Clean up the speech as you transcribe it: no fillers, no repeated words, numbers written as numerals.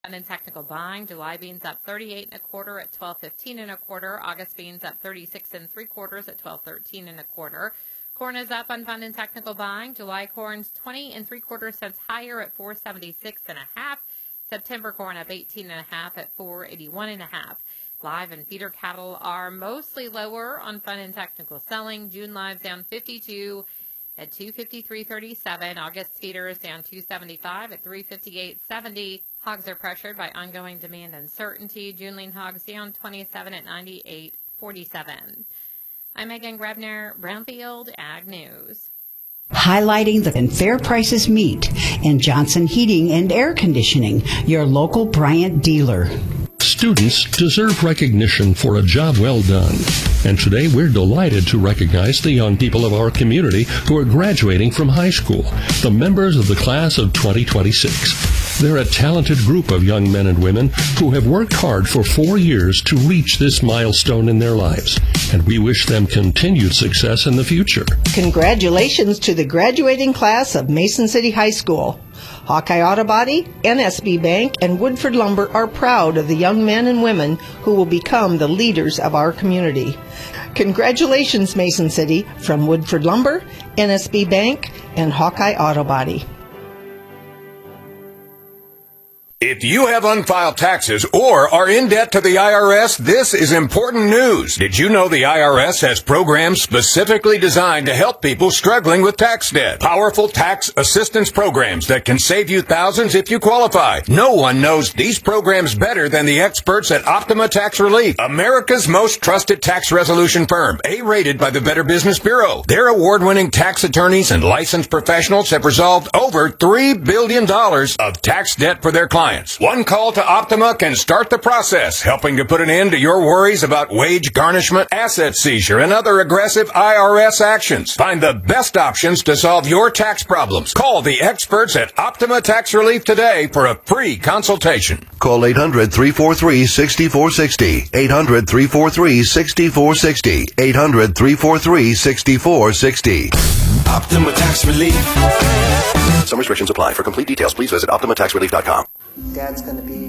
Fun and technical buying. July beans up 38 1/4 at 12.15 1/4. August beans up 36 3/4 at 12.13 1/4. Corn is up on fun and technical buying. July corn's 20 3/4 cents higher at 4.76 1/2. September corn up 18 1/2 at 4.81 1/2. Live and feeder cattle are mostly lower on fun and technical selling. June live's down 52 at 253.37. August feeder is down 275 at 358.70. Hogs are pressured by ongoing demand uncertainty. June lean hogs down 27 at 98.47. I'm Megan Grebner, Brownfield Ag News. Highlighting the fair prices meet in Johnson Heating and Air Conditioning, your local Bryant dealer. Students deserve recognition for a job well done. And today we're delighted to recognize the young people of our community who are graduating from high school, the members of the class of 2026. They're a talented group of young men and women who have worked hard for 4 years to reach this milestone in their lives, and we wish them continued success in the future. Congratulations to the graduating class of Mason City High School. Hawkeye Auto Body, NSB Bank, and Woodford Lumber are proud of the young men and women who will become the leaders of our community. Congratulations, Mason City, from Woodford Lumber, NSB Bank, and Hawkeye Auto Body. If you have unfiled taxes or are in debt to the IRS, this is important news. Did you know the IRS has programs specifically designed to help people struggling with tax debt? Powerful tax assistance programs that can save you thousands if you qualify. No one knows these programs better than the experts at Optima Tax Relief, America's most trusted tax resolution firm, A-rated by the Better Business Bureau. Their award-winning tax attorneys and licensed professionals have resolved over $3 billion of tax debt for their clients. One call to Optima can start the process, helping to put an end to your worries about wage garnishment, asset seizure, and other aggressive IRS actions. Find the best options to solve your tax problems. Call the experts at Optima Tax Relief today for a free consultation. Call 800-343-6460. 800-343-6460. 800-343-6460. Optima Tax Relief. Some restrictions apply. For complete details, please visit OptimaTaxRelief.com. Dad's going to be